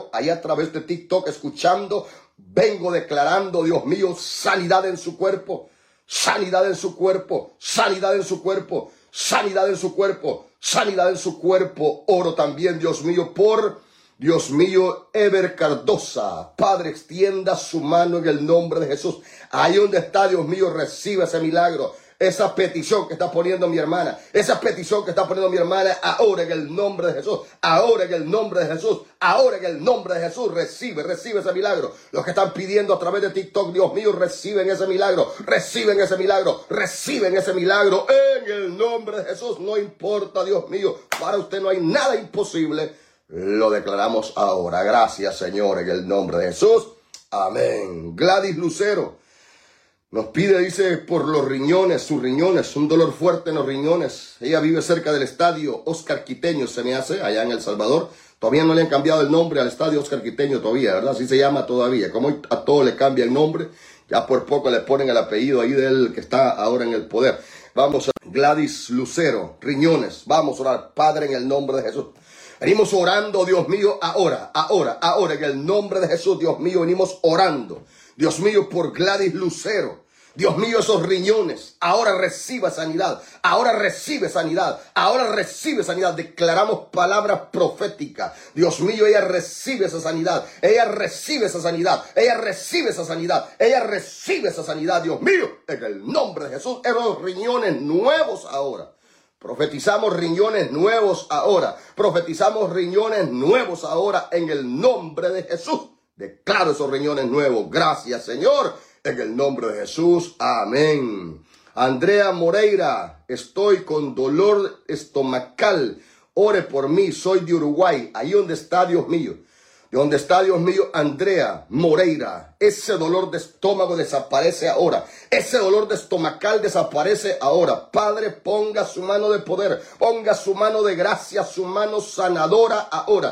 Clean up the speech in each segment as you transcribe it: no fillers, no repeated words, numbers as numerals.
Lucero, ahí a través de TikTok, escuchando, vengo declarando, Dios mío, sanidad en su cuerpo, sanidad en su cuerpo, sanidad en su cuerpo, sanidad en su cuerpo, sanidad en su cuerpo. Oro también, Dios mío, por, Dios mío, Ever Cardosa. Padre, extienda su mano en el nombre de Jesús. Ahí donde está, Dios mío, recibe ese milagro. Esa petición que está poniendo mi hermana, esa petición que está poniendo mi hermana, ahora en el nombre de Jesús, ahora en el nombre de Jesús, ahora en el nombre de Jesús, recibe ese milagro. Los que están pidiendo a través de TikTok, Dios mío, reciben ese milagro, reciben ese milagro, reciben ese milagro en el nombre de Jesús. No importa, Dios mío, para usted no hay nada imposible. Lo declaramos ahora. Gracias, Señor, en el nombre de Jesús. Amén. Gladys Lucero nos pide, dice, por los riñones, sus riñones, un dolor fuerte en los riñones. Ella vive cerca del estadio Oscar Quiteño, se me hace, allá en El Salvador. Todavía no le han cambiado el nombre al estadio Oscar Quiteño todavía, ¿verdad? Así se llama todavía. Como a todo le cambia el nombre, ya por poco le ponen el apellido ahí del que está ahora en el poder. Vamos a Gladys Lucero, riñones. Vamos a orar, Padre, en el nombre de Jesús. Venimos orando, Dios mío, ahora, en el nombre de Jesús, Dios mío, venimos orando. Dios mío, por Gladys Lucero. Dios mío, esos riñones, ahora reciba sanidad, ahora recibe sanidad, ahora recibe sanidad. Declaramos palabras proféticas. Dios mío, ella recibe esa sanidad, ella recibe esa sanidad, ella recibe esa sanidad, ella recibe esa sanidad. Dios mío, en el nombre de Jesús, esos riñones nuevos ahora. Profetizamos riñones nuevos ahora. Profetizamos riñones nuevos ahora en el nombre de Jesús. Declaro esos riñones nuevos. Gracias, Señor, en el nombre de Jesús. Amén. Andrea Moreira, estoy con dolor estomacal. Ore por mí, soy de Uruguay. Ahí donde está, Dios mío. De donde está, Dios mío, Andrea Moreira. Ese dolor de estómago desaparece ahora. Ese dolor de estomacal desaparece ahora. Padre, ponga su mano de poder. Ponga su mano de gracia, su mano sanadora ahora.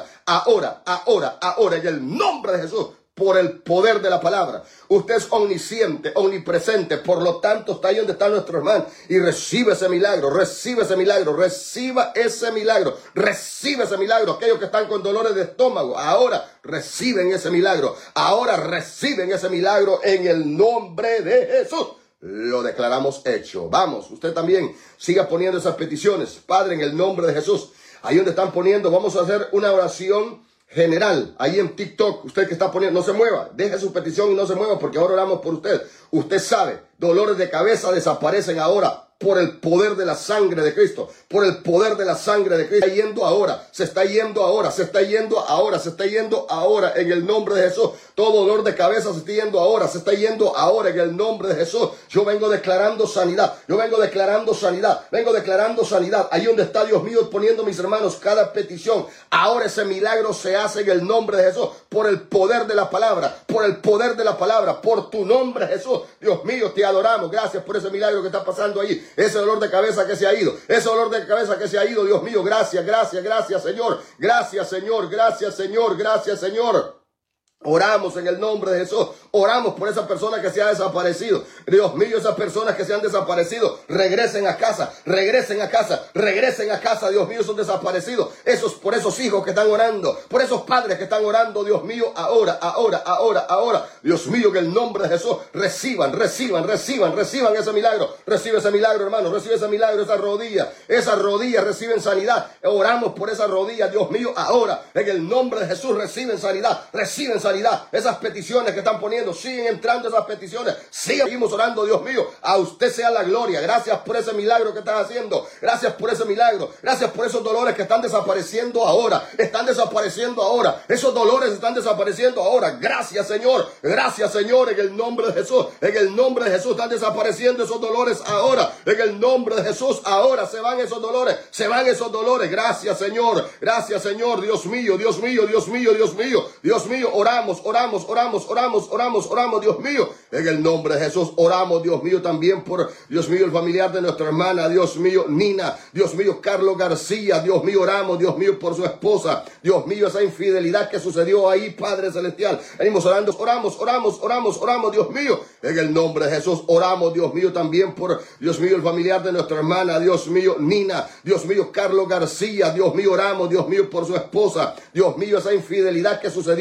Ahora, en el nombre de Jesús. Por el poder de la palabra. Usted es omnisciente, omnipresente. Por lo tanto, está ahí donde está nuestro hermano. Y recibe ese milagro, recibe ese milagro, reciba ese milagro, recibe ese milagro. Aquellos que están con dolores de estómago, ahora reciben ese milagro. Ahora reciben ese milagro en el nombre de Jesús. Lo declaramos hecho. Vamos, usted también siga poniendo esas peticiones. Padre, en el nombre de Jesús. Ahí donde están poniendo, vamos a hacer una oración general, ahí en TikTok, usted que está poniendo, no se mueva, deje su petición y no se mueva porque ahora oramos por usted. Usted sabe, dolores de cabeza desaparecen ahora por el poder de la sangre de Cristo, por el poder de la sangre de Cristo. Se está yendo ahora, se está yendo ahora, se está yendo ahora, se está yendo ahora en el nombre de Jesús. Todo dolor de cabeza se está yendo ahora, se está yendo ahora en el nombre de Jesús. Yo vengo declarando sanidad, yo vengo declarando sanidad, vengo declarando sanidad. Ahí donde está, Dios mío, poniendo, mis hermanos, cada petición. Ahora ese milagro se hace en el nombre de Jesús, por el poder de la palabra, por el poder de la palabra, por tu nombre, Jesús. Dios mío, te adoramos, gracias por ese milagro que está pasando ahí. Ese dolor de cabeza que se ha ido, ese dolor de cabeza que se ha ido, Dios mío, gracias, Señor, gracias, Señor, gracias, Señor, gracias, Señor. Oramos en el nombre de Jesús. Oramos por esa persona que se ha desaparecido. Dios mío, esas personas que se han desaparecido, regresen a casa, regresen a casa, regresen a casa. Dios mío, esos desaparecidos, por esos hijos que están orando, por esos padres que están orando, Dios mío, ahora. Dios mío, que en el nombre de Jesús reciban ese milagro. Recibe ese milagro, hermano, recibe ese milagro, esas rodillas reciben sanidad. Oramos por esas rodillas, Dios mío, ahora, en el nombre de Jesús, reciben sanidad. Esas peticiones que están poniendo, siguen entrando esas peticiones, seguimos orando, Dios mío, a usted sea la gloria. Gracias por ese milagro que estás haciendo, gracias por ese milagro, gracias por esos dolores que están desapareciendo ahora, esos dolores están desapareciendo ahora. Gracias, Señor, en el nombre de Jesús, están desapareciendo esos dolores ahora, en el nombre de Jesús, ahora se van esos dolores, gracias, Señor, Dios mío, oramos, Dios mío, en el nombre de Jesús. Oramos, Dios mío, también por, Dios mío, el familiar de nuestra hermana, Dios mío, Nina, Dios mío, Carlos García, Dios mío, oramos, Dios mío, por su esposa, Dios mío, esa infidelidad que sucedió ahí, Padre Celestial. Venimos orando, oramos, Dios mío, en el nombre de Jesús. Oramos, Dios mío, también por, Dios mío, el familiar de nuestra hermana, Dios mío, Nina, Dios mío, Carlos García, Dios mío, oramos, Dios mío, por su esposa, Dios mío, esa infidelidad que sucedió